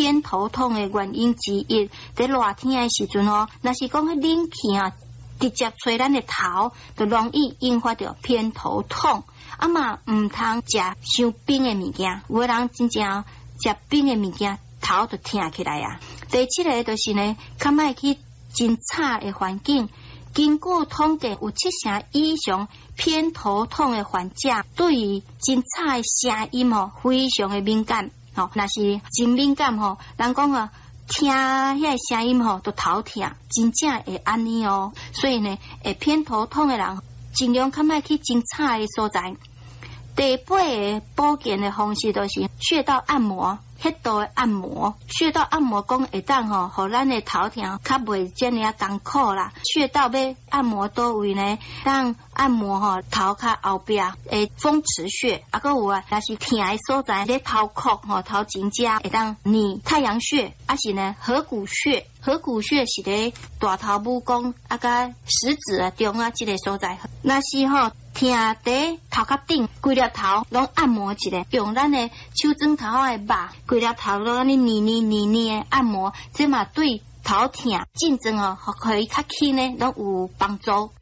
偏头痛的原因之一。在热天的时阵哦，若是讲迄冷气啊，直接吹咱的头，就容易引发到偏头痛。啊嘛，唔通食伤冰的物件，有的人真正食冰的物件，头就痛起来啊。第七个就是呢，较莫去真吵的环境。根据统计，有70%以上偏头痛的患者对于真吵的声音非常的敏感。若是真敏感人讲啊，听遐个声音都头痛，真正会安尼哦。所以呢，会偏头痛的人尽量较莫去真吵的所在。第八个保健的方式就是穴道按摩。迄度的按摩，穴道按摩讲会当互咱的头痛较袂遮尔艰苦啦。穴道要按摩倒位呢？当按摩头壳后壁的风池穴，啊，搁有啊，若是痛的所在咧头壳头前遮会当捏太阳穴，啊是呢合谷穴。合谷穴是咧大头拇公啊甲食指啊中啊即个所在。若是痛伫头壳顶，规粒头拢按摩一下，用咱的手指头的肉，规粒头拢安尼捏按摩，这嘛对头痛、颈椎可以较轻呢，拢有帮助。